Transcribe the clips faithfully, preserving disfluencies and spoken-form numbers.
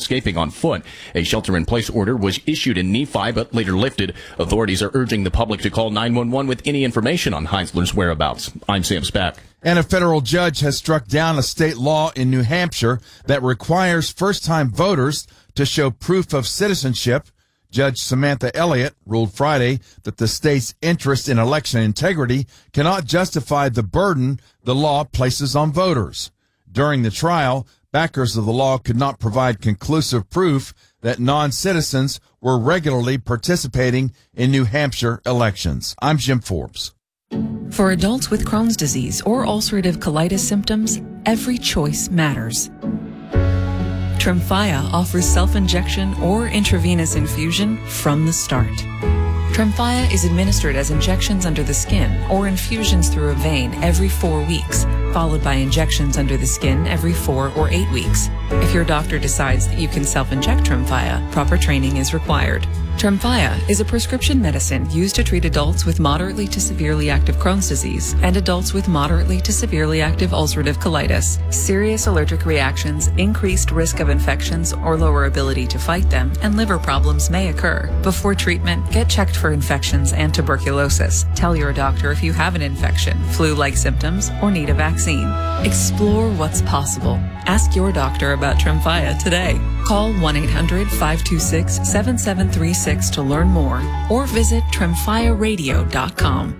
escaping on foot. A shelter-in-place order was issued in Nephi, but later lifted. Authorities are urging the public to call nine one one with any information on Heisler's whereabouts. I'm Sam Spack. And a federal judge has struck down a state law in New Hampshire that requires first-time voters to show proof of citizenship. Judge Samantha Elliott ruled Friday that the state's interest in election integrity cannot justify the burden the law places on voters. During the trial, backers of the law could not provide conclusive proof that non-citizens were regularly participating in New Hampshire elections. I'm Jim Forbes. For adults with Crohn's disease or ulcerative colitis symptoms, every choice matters. Tremfya offers self-injection or intravenous infusion from the start. Tremfya is administered as injections under the skin or infusions through a vein every four weeks, followed by injections under the skin every four or eight weeks. If your doctor decides that you can self-inject Tremfya, proper training is required. Tremfya is a prescription medicine used to treat adults with moderately to severely active Crohn's disease and adults with moderately to severely active ulcerative colitis. Serious allergic reactions, increased risk of infections or lower ability to fight them, and liver problems may occur. Before treatment, get checked for infections and tuberculosis. Tell your doctor if you have an infection, flu-like symptoms, or need a vaccine. Explore what's possible. Ask your doctor about Tremfya today. Call one eight hundred five two six seven seven three six to learn more or visit tremfya radio dot com.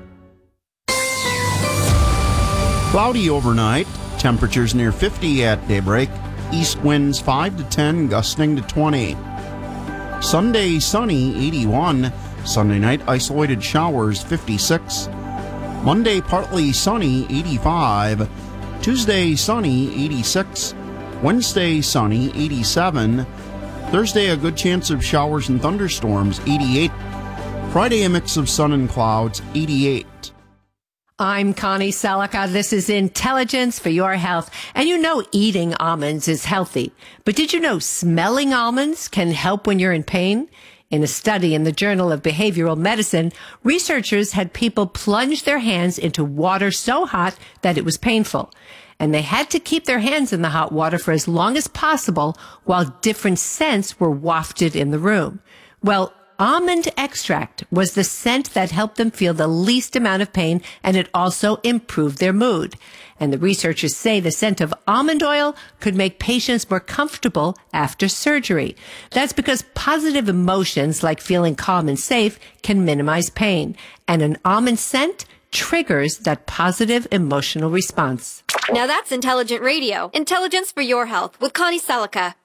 Cloudy overnight, temperatures near fifty at daybreak, east winds five to ten, gusting to twenty. Sunday sunny, eighty-one. Sunday night isolated showers, fifty-six. Monday partly sunny, eighty-five. Tuesday sunny, eighty-six. Wednesday sunny, eighty-seven. Thursday a good chance of showers and thunderstorms, eighty-eight. Friday a mix of sun and clouds, eighty-eight. I'm Connie Selica. This is Intelligence for Your Health. And you know eating almonds is healthy. But did you know smelling almonds can help when you're in pain? In a study in the Journal of Behavioral Medicine, researchers had people plunge their hands into water so hot that it was painful. And they had to keep their hands in the hot water for as long as possible while different scents were wafted in the room. Well, almond extract was the scent that helped them feel the least amount of pain, and it also improved their mood. And the researchers say the scent of almond oil could make patients more comfortable after surgery. That's because positive emotions like feeling calm and safe can minimize pain. And an almond scent triggers that positive emotional response. Now that's intelligent radio. Intelligence for your health with Connie Selica.